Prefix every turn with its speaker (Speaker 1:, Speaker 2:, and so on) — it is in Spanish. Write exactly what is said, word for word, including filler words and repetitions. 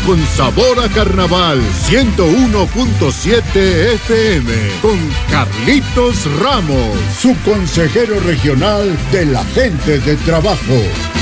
Speaker 1: con sabor a carnaval. ciento uno punto siete F M con Carlitos Ramos, su consejero regional de la gente de trabajo.